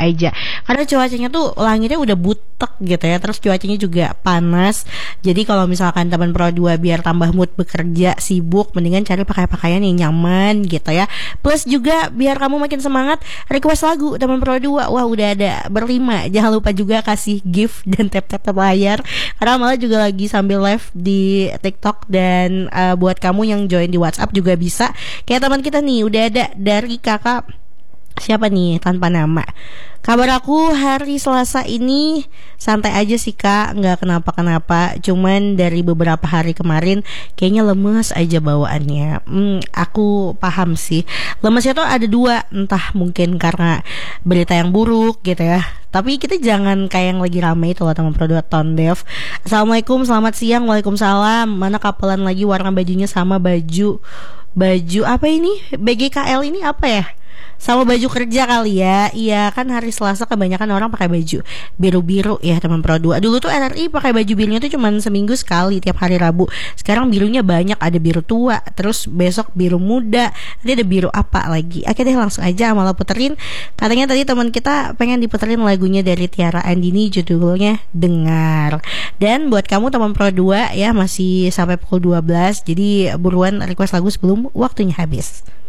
aja. Karena cuacanya tuh langitnya udah butek gitu ya. Terus cuacanya juga panas. Jadi kalau misalkan teman Pro 2 biar tambah mood bekerja sibuk, mendingan cari pakaian yang nyaman gitu ya. Plus juga biar kamu makin semangat, request lagu teman Pro 2. Wah, udah ada berlima. Jangan lupa juga kasih gift dan tap-tap layar. Karena malah juga lagi sambil live di TikTok. Dan buat kamu yang join di WhatsApp juga bisa. Kayak teman kita nih, udah ada dari kakak siapa nih tanpa nama. Kabar aku hari Selasa ini santai aja sih kak, nggak kenapa-kenapa. Cuman dari beberapa hari kemarin kayaknya lemes aja bawaannya. Aku paham sih. Lemesnya tuh ada dua, entah mungkin karena berita yang buruk gitu ya. Tapi kita jangan kayak yang lagi rame itu loh teman Produk Tone Dev. Assalamualaikum, selamat siang. Waalaikumsalam. Mana kapelan lagi warna bajunya sama baju apa ini? BGKL ini apa ya? Sama baju kerja kali ya. Iya kan hari Selasa kebanyakan orang pakai baju biru-biru ya teman Pro 2. Dulu tuh RRI pakai baju birunya tuh cuma seminggu sekali tiap hari Rabu. Sekarang birunya banyak, ada biru tua, terus besok biru muda, nanti ada biru apa lagi. Oke deh, langsung aja malah puterin. Katanya tadi teman kita pengen diputerin lagunya dari Tiara Andini, judulnya Dengar. Dan buat kamu teman Pro 2 ya, masih sampai pukul 12. Jadi buruan request lagu sebelum waktunya habis.